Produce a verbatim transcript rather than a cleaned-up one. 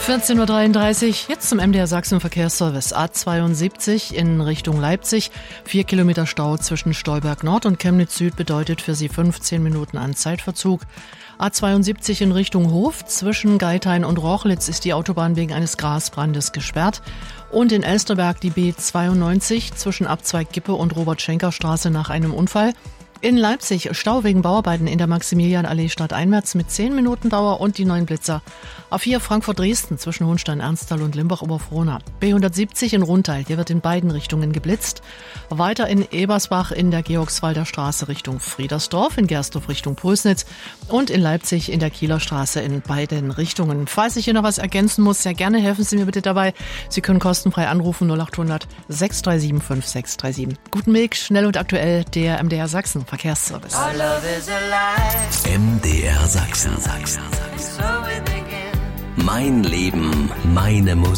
vierzehn Uhr dreiunddreißig, jetzt zum M D R Sachsen Verkehrsservice. A zweiundsiebzig in Richtung Leipzig. Vier Kilometer Stau zwischen Stolberg Nord und Chemnitz Süd bedeutet für Sie fünfzehn Minuten an Zeitverzug. A zweiundsiebzig in Richtung Hof. Zwischen Geithain und Rochlitz ist die Autobahn wegen eines Grasbrandes gesperrt. Und in Elsterberg die B zweiundneunzig zwischen Abzweig Gippe und Robert-Schenker-Straße nach einem Unfall. In Leipzig Stau wegen Bauarbeiten in der Maximilianallee stadteinwärts mit zehn Minuten Dauer und die neuen Blitzer. A vier Frankfurt-Dresden zwischen Hohenstein-Ernsthal und Limbach-Oberfrohna. B hundertsiebzig in Rundteil, hier wird in beiden Richtungen geblitzt. Weiter in Ebersbach in der Georgswalder Straße Richtung Friedersdorf, in Gersdorf Richtung Pulsnitz und in Leipzig in der Kieler Straße in beiden Richtungen. Falls ich hier noch was ergänzen muss, sehr gerne helfen Sie mir bitte dabei. Sie können kostenfrei anrufen null acht hundert sechs drei sieben fünf sechs drei sieben. Guten Weg, schnell und aktuell, der M D R Sachsen Verkehrsservice. M D R Sachsen. Mein Leben, meine Musik.